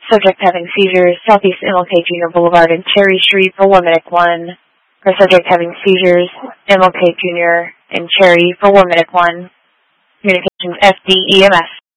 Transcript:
Subject having seizures, Southeast MLK Jr. Boulevard and Cherry Street for 1 minute 1. For subject having seizures, MLK Jr. and Cherry for 1 minute 1. Communications FDEMS.